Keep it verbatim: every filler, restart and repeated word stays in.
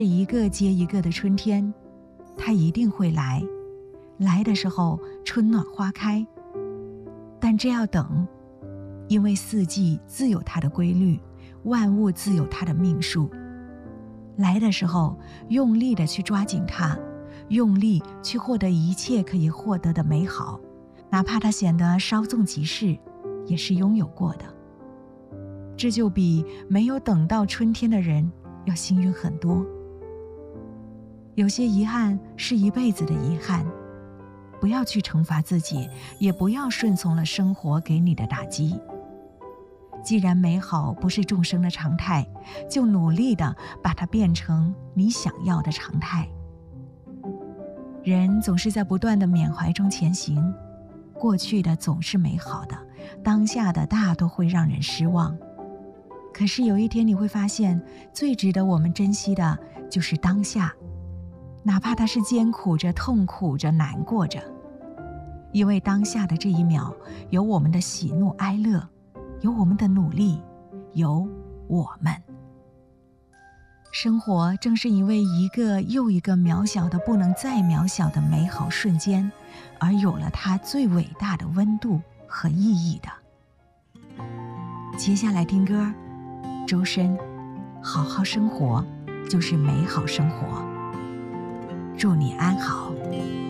一个接一个的春天，它一定会来。来的时候，春暖花开。但这要等，因为四季自有它的规律，万物自有它的命数。来的时候，用力的去抓紧它，用力去获得一切可以获得的美好，哪怕它显得稍纵即逝，也是拥有过的。这就比没有等到春天的人要幸运很多。有些遗憾是一辈子的遗憾，不要去惩罚自己，也不要顺从了生活给你的打击。既然美好不是众生的常态，就努力地把它变成你想要的常态。人总是在不断的缅怀中前行，过去的总是美好的，当下的大多会让人失望。可是有一天你会发现，最值得我们珍惜的就是当下，哪怕它是艰苦着、痛苦着、难过着。因为当下的这一秒，有我们的喜怒哀乐，有我们的努力，有我们。生活正是因为一个又一个渺小的不能再渺小的美好瞬间，而有了它最伟大的温度和意义的。接下来听歌，周深，好好生活就是美好生活。祝你安好。